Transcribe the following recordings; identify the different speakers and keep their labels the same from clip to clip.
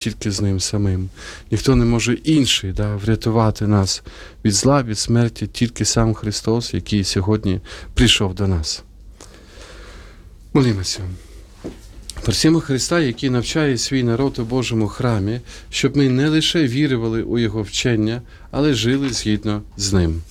Speaker 1: тільки з ним самим. Ніхто не може інший врятувати нас від зла, від смерті, тільки сам Христос, який сьогодні прийшов до нас. Молімося. Просимо Христа, який навчає свій народ у Божому храмі, щоб ми не лише вірували у Його вчення, але жили згідно з Ним.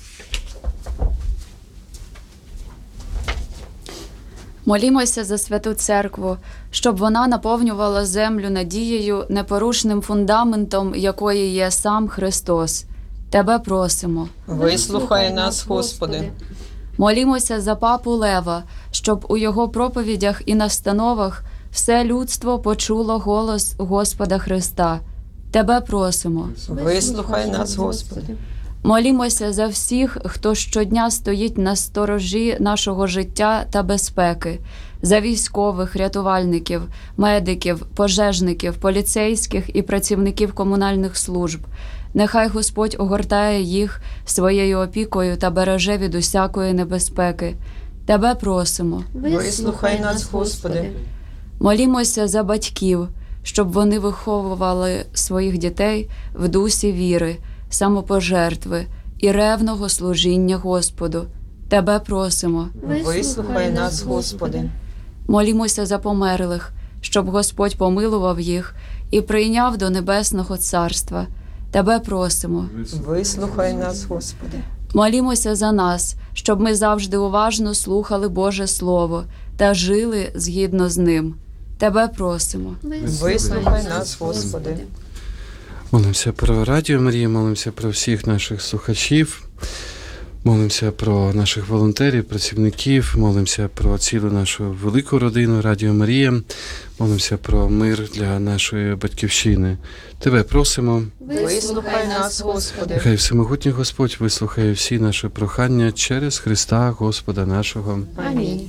Speaker 2: Молімося за Святу Церкву, щоб вона наповнювала землю надією, непорушним фундаментом якої є сам Христос. Тебе просимо.
Speaker 3: Вислухай нас, Господи.
Speaker 2: Молімося за папу Лева, щоб у його проповідях і настановах все людство почуло голос Господа Христа. Тебе просимо.
Speaker 3: Вислухай нас, Господи.
Speaker 2: Молімося за всіх, хто щодня стоїть на сторожі нашого життя та безпеки, за військових, рятувальників, медиків, пожежників, поліцейських і працівників комунальних служб. Нехай Господь огортає їх своєю опікою та береже від усякої небезпеки. Тебе просимо.
Speaker 3: Вислухай нас, Господи.
Speaker 2: Молімося за батьків, щоб вони виховували своїх дітей в дусі віри, самопожертви і ревного служіння Господу. Тебе просимо.
Speaker 3: Вислухай нас, Господи.
Speaker 2: Молімося за померлих, щоб Господь помилував їх і прийняв до Небесного Царства. Тебе просимо.
Speaker 3: Вислухай нас, Господи.
Speaker 2: Молімося за нас, щоб ми завжди уважно слухали Боже Слово та жили згідно з ним. Тебе просимо.
Speaker 3: Вислухай нас, Господи.
Speaker 1: Молимося про Радіо Марія, молимося про всіх наших слухачів, молимося про наших волонтерів, працівників, молимося про цілу нашу велику родину Радіо Марія, молимося про мир для нашої батьківщини. Тебе просимо.
Speaker 3: Вислухай нас, Господи.
Speaker 1: Нехай Всемогутній Господь вислухає всі наші прохання через Христа Господа нашого.
Speaker 3: Амінь.